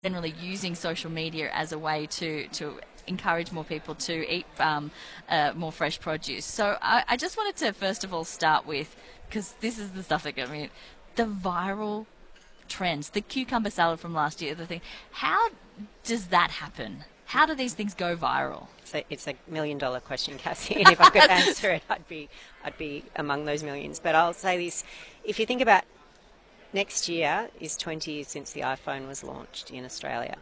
generally using social media as a way to encourage more people to eat more fresh produce. So I just wanted to first of all start with, because this is the stuff that got me, the viral trends, the cucumber salad from last year, the thing. How does that happen? How do these things go viral? It's a $1 million question, Cassie. And if I could answer it, I'd be among those millions. But I'll say this: if you think about next year is 20 years since the iPhone was launched in Australia,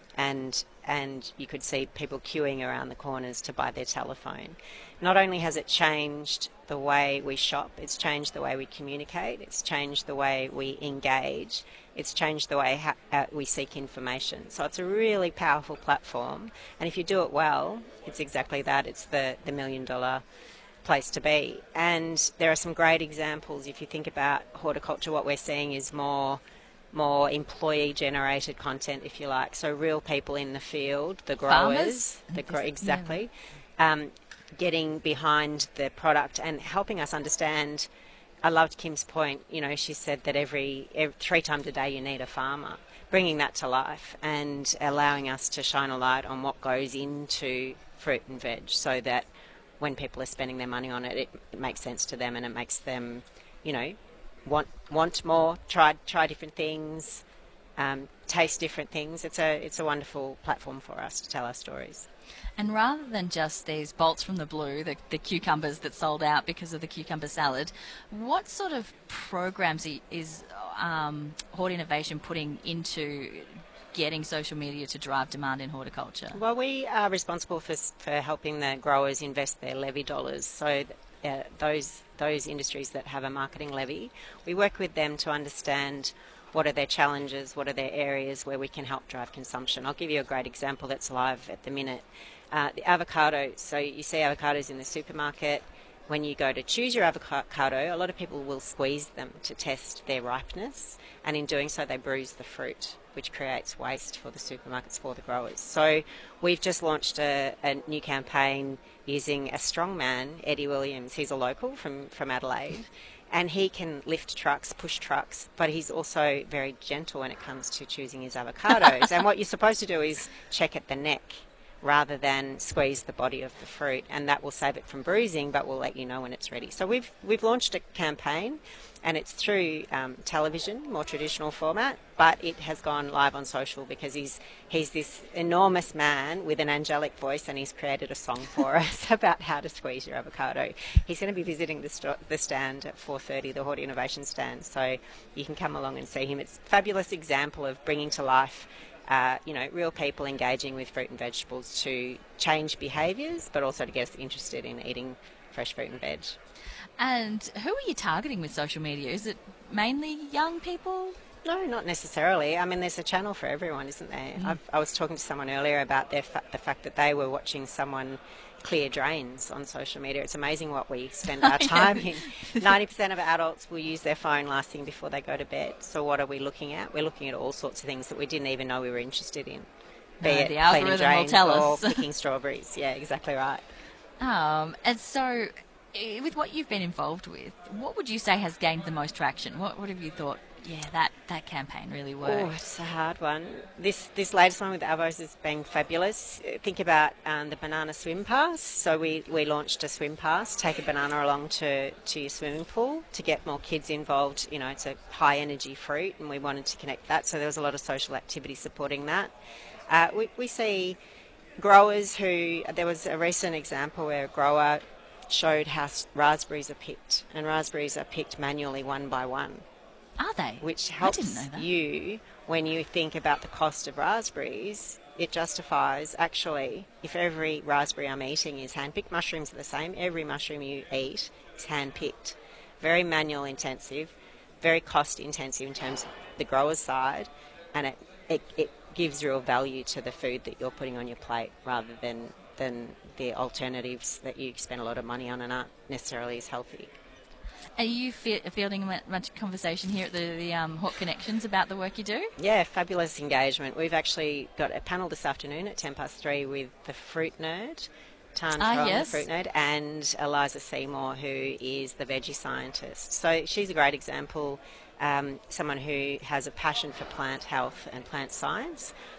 and you could see people queuing around the corners to buy their telephone. Not only has it changed the way we shop, it's changed the way we communicate, it's changed the way we engage, it's changed the way we seek information. So it's a really powerful platform, and if you do it well, it's exactly that. It's the $1 million place to be. And there are some great examples. If you think about horticulture, what we're seeing is more employee generated content, if you like. So real people in the field, the growers, exactly, getting behind the product and helping us understand. I loved Kim's point. You know, she said that every 3 times a day you need a farmer. Bringing that to life and allowing us to shine a light on what goes into fruit and veg, so that when people are spending their money on it, it makes sense to them, and it makes them, you know, want more, try different things, taste different things. It's a wonderful platform for us to tell our stories. And rather than just these bolts from the blue, the cucumbers that sold out because of the cucumber salad, what sort of programs is Hort Innovation putting into getting social media to drive demand in horticulture? Well, we are responsible for helping the growers invest their levy dollars. So those industries that have a marketing levy, we work with them to understand what are their challenges, what are their areas where we can help drive consumption. I'll give you a great example that's live at the minute. The avocado. So you see avocados in the supermarket. When you go to choose your avocado, a lot of people will squeeze them to test their ripeness, and in doing so they bruise the fruit, which creates waste for the supermarkets, for the growers. So we've just launched a new campaign using a strong man, Eddie Williams. He's a local from Adelaide, and he can lift trucks, push trucks, but he's also very gentle when it comes to choosing his avocados. And what you're supposed to do is check at the neck rather than squeeze the body of the fruit, and that will save it from bruising, but will let you know when it's ready. So we've launched a campaign, and it's through television, more traditional format, but it has gone live on social because he's this enormous man with an angelic voice, and he's created a song for us about how to squeeze your avocado. He's going to be visiting the stand at 4:30, the Hort Innovation stand, so you can come along and see him. It's a fabulous example of bringing to life real people engaging with fruit and vegetables to change behaviours, but also to get us interested in eating fresh fruit and veg. And who are you targeting with social media? Is it mainly young people? No, not necessarily. I mean, there's a channel for everyone, isn't there? I was talking to someone earlier about the fact that they were watching someone clear drains on social media. It's amazing what we spend our time in. 90% of adults will use their phone last thing before they go to bed. So what are we looking at? We're looking at all sorts of things that we didn't even know we were interested in. Be it the cleaning algorithm will drains tell or us. picking strawberries. Yeah, exactly right. And so, with what you've been involved with, what would you say has gained the most traction? What have you thought? Yeah, that campaign really worked. Oh, it's a hard one. This latest one with Avos has been fabulous. Think about the banana swim pass. So we launched a swim pass. Take a banana along to your swimming pool to get more kids involved. You know, it's a high energy fruit, and we wanted to connect that. So there was a lot of social activity supporting that. We see growers who, there was a recent example where a grower showed how raspberries are picked, and raspberries are picked manually one by one. Are they? Which I didn't helps know that. you when you think about the cost of raspberries. It justifies, actually, if every raspberry I'm eating is hand-picked. Mushrooms are the same. Every mushroom you eat is hand-picked. Very manual intensive, very cost intensive in terms of the grower's side, and it gives real value to the food that you're putting on your plate rather than the alternatives that you spend a lot of money on and aren't necessarily as healthy. Are you fielding much conversation here at the Hort Connections about the work you do? Yeah, fabulous engagement. We've actually got a panel this afternoon at 3:10 with the Fruit Nerd, Tan Trong, yes. the Fruit Nerd, and Eliza Seymour, who is the veggie scientist. So she's a great example. someone who has a passion for plant health and plant science.